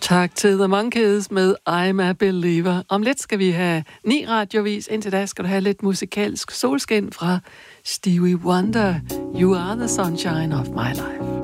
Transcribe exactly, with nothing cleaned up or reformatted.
Tak til The Monkees med I'm a Believer. Om lidt skal vi have ni radiovis. Indtil da skal du have lidt musikalsk solskin fra Stevie Wonder. You are the sunshine of my life.